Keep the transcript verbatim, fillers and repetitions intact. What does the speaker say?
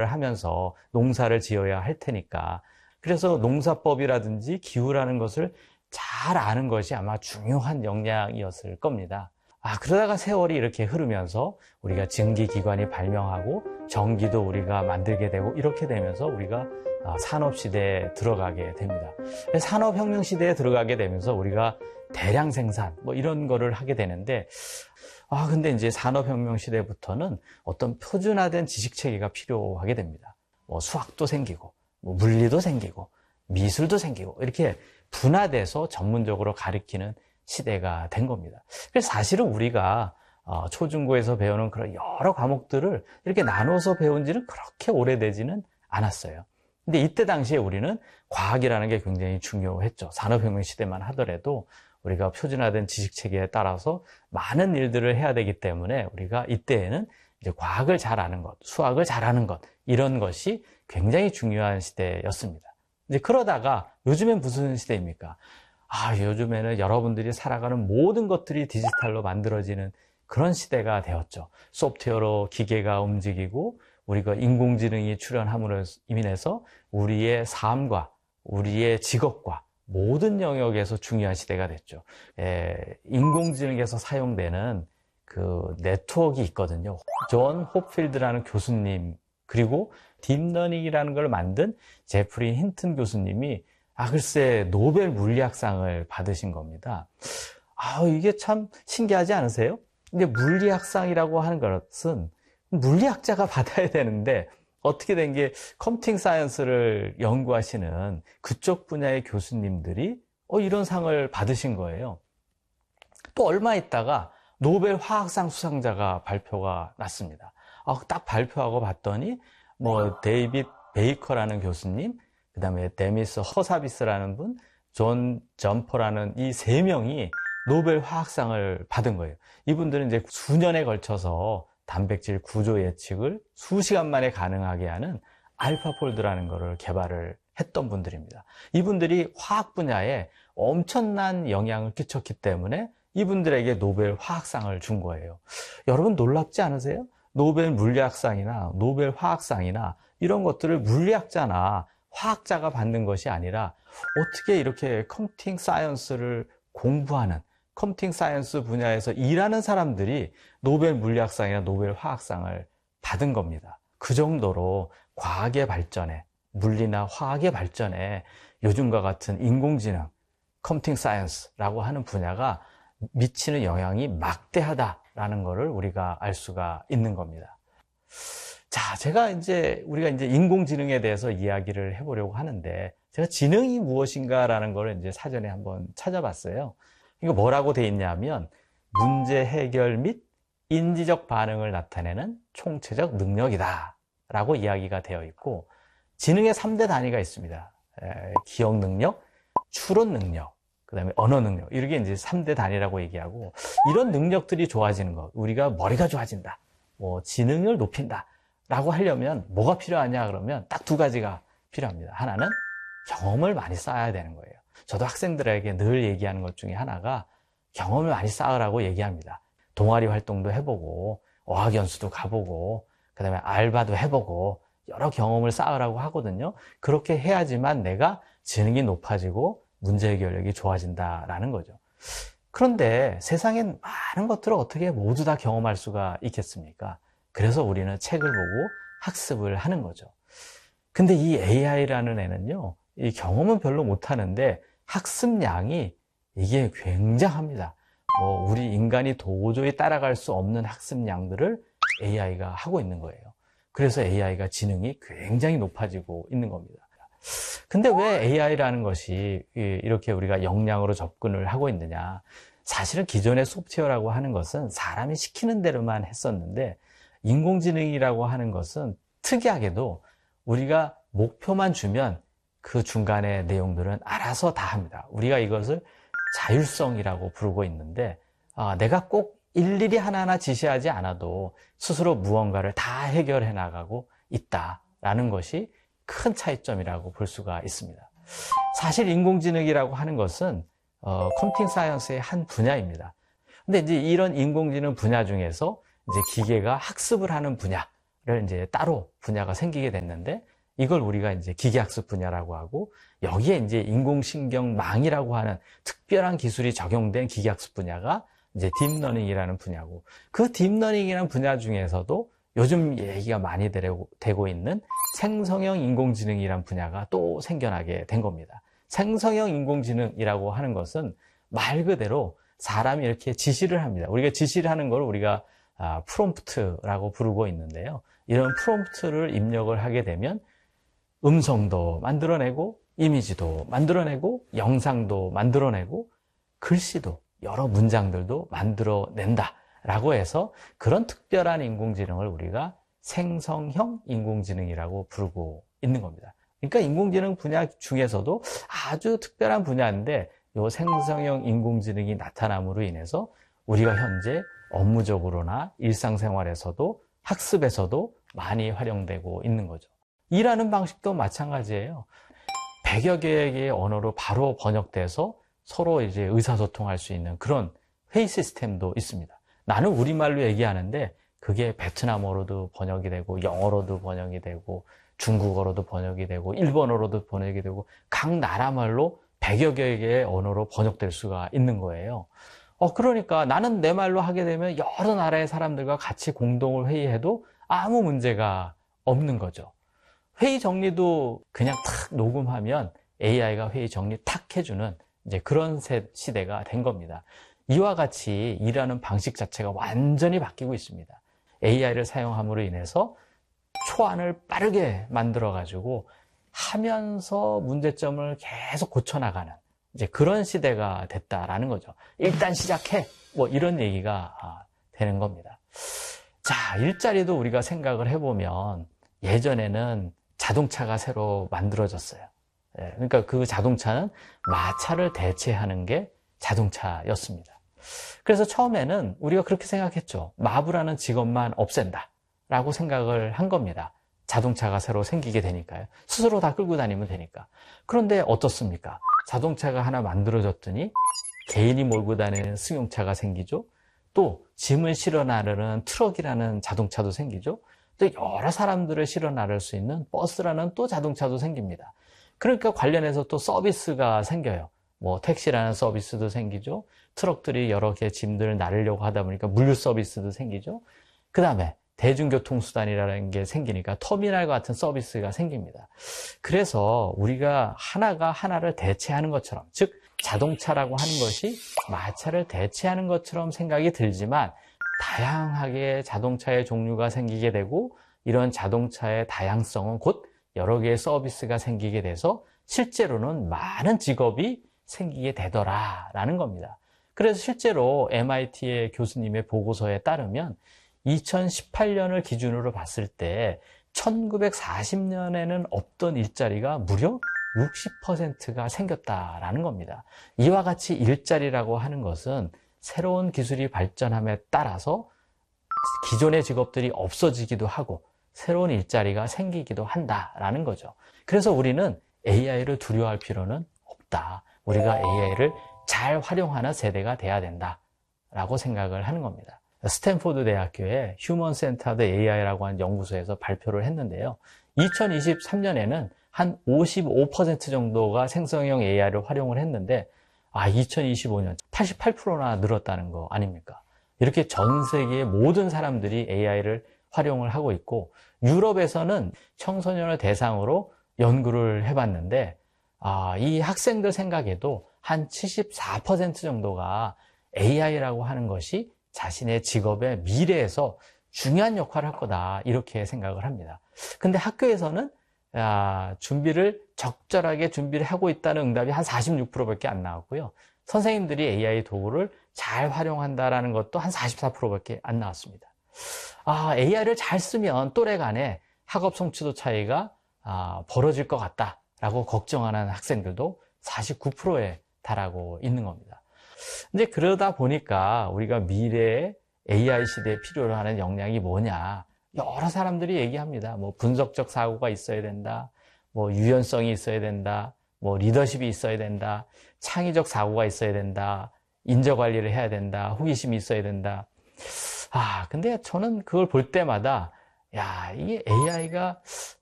생활을 하면서 농사를 지어야 할 테니까. 그래서 농사법이라든지 기후라는 것을 잘 아는 것이 아마 중요한 역량이었을 겁니다. 아, 그러다가 세월이 이렇게 흐르면서 우리가 증기기관이 발명하고 전기도 우리가 만들게 되고 이렇게 되면서 우리가 산업시대에 들어가게 됩니다. 산업혁명 시대에 들어가게 되면서 우리가 대량 생산 뭐 이런 거를 하게 되는데, 아, 근데 이제 산업혁명 시대부터는 어떤 표준화된 지식체계가 필요하게 됩니다. 뭐 수학도 생기고, 뭐 물리도 생기고, 미술도 생기고, 이렇게 분화돼서 전문적으로 가르치는 시대가 된 겁니다. 그래서 사실은 우리가 초중고에서 배우는 그런 여러 과목들을 이렇게 나눠서 배운 지는 그렇게 오래되지는 않았어요. 근데 이때 당시에 우리는 과학이라는 게 굉장히 중요했죠. 산업혁명 시대만 하더라도 우리가 표준화된 지식체계에 따라서 많은 일들을 해야 되기 때문에 우리가 이때에는 이제 과학을 잘 아는 것, 수학을 잘 아는 것, 이런 것이 굉장히 중요한 시대였습니다. 이제 그러다가 요즘엔 무슨 시대입니까? 아, 요즘에는 여러분들이 살아가는 모든 것들이 디지털로 만들어지는 그런 시대가 되었죠. 소프트웨어로 기계가 움직이고 우리가 인공지능이 출현함으로 인해서 우리의 삶과 우리의 직업과 모든 영역에서 중요한 시대가 됐죠. 에, 인공지능에서 사용되는 그 네트워크가 있거든요. 존 홉필드라는 교수님, 그리고 딥러닝이라는 걸 만든 제프리 힌튼 교수님이 아, 글쎄, 노벨 물리학상을 받으신 겁니다. 아, 이게 참 신기하지 않으세요? 근데 물리학상이라고 하는 것은 물리학자가 받아야 되는데 어떻게 된 게 컴퓨팅 사이언스를 연구하시는 그쪽 분야의 교수님들이 어, 이런 상을 받으신 거예요. 또 얼마 있다가 노벨 화학상 수상자가 발표가 났습니다. 아, 딱 발표하고 봤더니 뭐 데이빗 베이커라는 교수님, 그 다음에 데미스 허사비스라는 분, 존 점퍼라는 이 세 명이 노벨 화학상을 받은 거예요. 이분들은 이제 수년에 걸쳐서 단백질 구조 예측을 수시간 만에 가능하게 하는 알파폴드라는 거를 개발을 했던 분들입니다. 이분들이 화학 분야에 엄청난 영향을 끼쳤기 때문에 이분들에게 노벨 화학상을 준 거예요. 여러분 놀랍지 않으세요? 노벨 물리학상이나 노벨 화학상이나 이런 것들을 물리학자나 화학자가 받는 것이 아니라 어떻게 이렇게 컴퓨팅 사이언스를 공부하는, 컴퓨팅 사이언스 분야에서 일하는 사람들이 노벨 물리학상이나 노벨 화학상을 받은 겁니다. 그 정도로 과학의 발전에, 물리나 화학의 발전에 요즘과 같은 인공지능, 컴퓨팅 사이언스라고 하는 분야가 미치는 영향이 막대하다라는 것을 우리가 알 수가 있는 겁니다. 자, 제가 이제, 우리가 이제 인공지능에 대해서 이야기를 해보려고 하는데, 제가 지능이 무엇인가라는 걸 이제 사전에 한번 찾아봤어요. 이거 뭐라고 돼 있냐면, 문제 해결 및 인지적 반응을 나타내는 총체적 능력이다 라고 이야기가 되어 있고, 지능의 삼 대 단위가 있습니다. 에, 기억 능력, 추론 능력, 그 다음에 언어 능력, 이렇게 이제 삼 대 단위라고 얘기하고, 이런 능력들이 좋아지는 것, 우리가 머리가 좋아진다, 뭐 지능을 높인다 라고 하려면 뭐가 필요하냐 그러면 딱 두 가지가 필요합니다. 하나는 경험을 많이 쌓아야 되는 거예요. 저도 학생들에게 늘 얘기하는 것 중에 하나가 경험을 많이 쌓으라고 얘기합니다. 동아리 활동도 해보고 어학연수도 가보고 그 다음에 알바도 해보고 여러 경험을 쌓으라고 하거든요. 그렇게 해야지만 내가 지능이 높아지고 문제 해결력이 좋아진다라는 거죠. 그런데 세상엔 많은 것들을 어떻게 모두 다 경험할 수가 있겠습니까? 그래서 우리는 책을 보고 학습을 하는 거죠. 근데 이 에이아이라는 애는요, 이 경험은 별로 못하는데 학습량이 이게 굉장합니다. 뭐 우리 인간이 도저히 따라갈 수 없는 학습량들을 에이아이가 하고 있는 거예요. 그래서 에이아이가 지능이 굉장히 높아지고 있는 겁니다. 근데 왜 에이아이라는 것이 이렇게 우리가 역량으로 접근을 하고 있느냐? 사실은 기존의 소프트웨어라고 하는 것은 사람이 시키는 대로만 했었는데 인공지능이라고 하는 것은 특이하게도 우리가 목표만 주면 그 중간의 내용들은 알아서 다 합니다. 우리가 이것을 자율성이라고 부르고 있는데 아, 내가 꼭 일일이 하나하나 지시하지 않아도 스스로 무언가를 다 해결해 나가고 있다라는 것이 큰 차이점이라고 볼 수가 있습니다. 사실 인공지능이라고 하는 것은 어, 컴퓨팅 사이언스의 한 분야입니다. 근데 이제 이런 인공지능 분야 중에서 이제 기계가 학습을 하는 분야, 이제 따로 분야가 생기게 됐는데 이걸 우리가 이제 기계학습 분야라고 하고 여기에 이제 인공신경망이라고 하는 특별한 기술이 적용된 기계학습 분야가 이제 딥러닝이라는 분야고 그 딥러닝이라는 분야 중에서도 요즘 얘기가 많이 되고 있는 생성형 인공지능이라는 분야가 또 생겨나게 된 겁니다. 생성형 인공지능이라고 하는 것은 말 그대로 사람이 이렇게 지시를 합니다. 우리가 지시를 하는 걸 우리가 아, 프롬프트라고 부르고 있는데요. 이런 프롬프트를 입력을 하게 되면 음성도 만들어내고 이미지도 만들어내고 영상도 만들어내고 글씨도 여러 문장들도 만들어낸다 라고 해서 그런 특별한 인공지능을 우리가 생성형 인공지능이라고 부르고 있는 겁니다. 그러니까 인공지능 분야 중에서도 아주 특별한 분야인데 이 생성형 인공지능이 나타남으로 인해서 우리가 현재 업무적으로나 일상생활에서도 학습에서도 많이 활용되고 있는 거죠. 일하는 방식도 마찬가지예요. 백여 개의 언어로 바로 번역돼서 서로 이제 의사소통할 수 있는 그런 회의 시스템도 있습니다. 나는 우리말로 얘기하는데 그게 베트남어로도 번역이 되고 영어로도 번역이 되고 중국어로도 번역이 되고 일본어로도 번역이 되고 각 나라 말로 백여 개의 언어로 번역될 수가 있는 거예요. 어, 그러니까 나는 내 말로 하게 되면 여러 나라의 사람들과 같이 공동을 회의해도 아무 문제가 없는 거죠. 회의 정리도 그냥 탁 녹음하면 에이아이가 회의 정리 탁 해주는 이제 그런 시대가 된 겁니다. 이와 같이 일하는 방식 자체가 완전히 바뀌고 있습니다. 에이아이를 사용함으로 인해서 초안을 빠르게 만들어가지고 하면서 문제점을 계속 고쳐나가는 이제 그런 시대가 됐다라는 거죠. 일단 시작해! 뭐 이런 얘기가 되는 겁니다. 자, 일자리도 우리가 생각을 해보면 예전에는 자동차가 새로 만들어졌어요. 그러니까 그 자동차는 마차를 대체하는 게 자동차였습니다. 그래서 처음에는 우리가 그렇게 생각했죠. 마부라는 직업만 없앤다 라고 생각을 한 겁니다. 자동차가 새로 생기게 되니까요. 스스로 다 끌고 다니면 되니까. 그런데 어떻습니까? 자동차가 하나 만들어졌더니 개인이 몰고 다니는 승용차가 생기죠. 또 짐을 실어 나르는 트럭이라는 자동차도 생기죠. 또 여러 사람들을 실어 나를 수 있는 버스라는 또 자동차도 생깁니다. 그러니까 관련해서 또 서비스가 생겨요. 뭐 택시라는 서비스도 생기죠. 트럭들이 여러 개 짐들을 나르려고 하다 보니까 물류 서비스도 생기죠. 그 다음에 대중교통수단이라는 게 생기니까 터미널 같은 서비스가 생깁니다. 그래서 우리가 하나가 하나를 대체하는 것처럼, 즉 자동차라고 하는 것이 마차를 대체하는 것처럼 생각이 들지만 다양하게 자동차의 종류가 생기게 되고 이런 자동차의 다양성은 곧 여러 개의 서비스가 생기게 돼서 실제로는 많은 직업이 생기게 되더라라는 겁니다. 그래서 실제로 엠아이티의 교수님의 보고서에 따르면 이천십팔 년을 기준으로 봤을 때 천구백사십 년에는 없던 일자리가 무려 육십 퍼센트가 생겼다라는 겁니다. 이와 같이 일자리라고 하는 것은 새로운 기술이 발전함에 따라서 기존의 직업들이 없어지기도 하고 새로운 일자리가 생기기도 한다라는 거죠. 그래서 우리는 에이아이를 두려워할 필요는 없다. 우리가 에이아이를 잘 활용하는 세대가 돼야 된다라고 생각을 하는 겁니다. 스탠포드 대학교의 휴먼 센터드 에이아이라고 하는 연구소에서 발표를 했는데요. 이천이십삼 년에는 한 오십오 퍼센트 정도가 생성형 에이아이를 활용을 했는데 아, 이천이십오 년 팔십팔 퍼센트나 늘었다는 거 아닙니까? 이렇게 전 세계의 모든 사람들이 에이아이를 활용을 하고 있고 유럽에서는 청소년을 대상으로 연구를 해봤는데 아, 이 학생들 생각에도 한 칠십사 퍼센트 정도가 에이아이라고 하는 것이 자신의 직업의 미래에서 중요한 역할을 할 거다 이렇게 생각을 합니다. 근데 학교에서는 아, 준비를 적절하게 준비를 하고 있다는 응답이 한 사십육 퍼센트밖에 안 나왔고요. 선생님들이 에이아이 도구를 잘 활용한다라는 것도 한 사십사 퍼센트밖에 안 나왔습니다. 아, 에이아이를 잘 쓰면 또래 간에 학업 성취도 차이가 아, 벌어질 것 같다라고 걱정하는 학생들도 사십구 퍼센트에 달하고 있는 겁니다. 근데 그러다 보니까 우리가 미래의 에이아이 시대에 필요로 하는 역량이 뭐냐? 여러 사람들이 얘기합니다. 뭐 분석적 사고가 있어야 된다. 뭐 유연성이 있어야 된다. 뭐 리더십이 있어야 된다. 창의적 사고가 있어야 된다. 인저 관리를 해야 된다. 호기심이 있어야 된다. 아, 근데 저는 그걸 볼 때마다 야, 이게 에이아이가